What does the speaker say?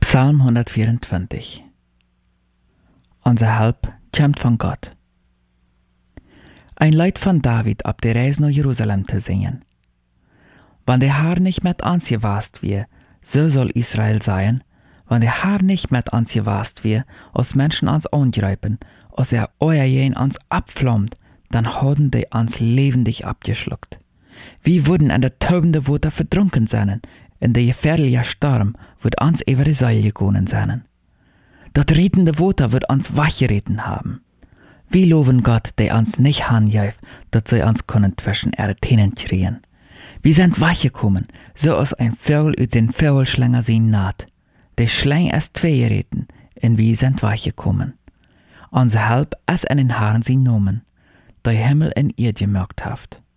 Psalm 124. Unser Help kommt von Gott. Ein Lied von David ab der Reise nach Jerusalem zu singen. Wenn der Herr nicht mit uns gewast wär, so soll Israel sein. Wenn der Herr nicht mit uns gewast wär, als Menschen uns angreifen, als euer jen uns abflammt, dann hadden die uns lebendig abgeschluckt. Wir würden an der tobende Water verdrunken sein, in der gefährliche Sturm wird uns über die Seil gegangen sein. Das rettende Water wird uns wachgeritten haben. Wir loben Gott, der uns nicht handjäft, dass sie uns können zwischen ihre Tänen kriegen. Wir sind wachgekommen, so als ein Vogel ut den Vogelschlänger sin naht. Der Schläng ist zwei geritten, und wir sind wachgekommen. Unser Help ist in den Herrn sin Nomen, der Himmel in ihr gemerkt haft.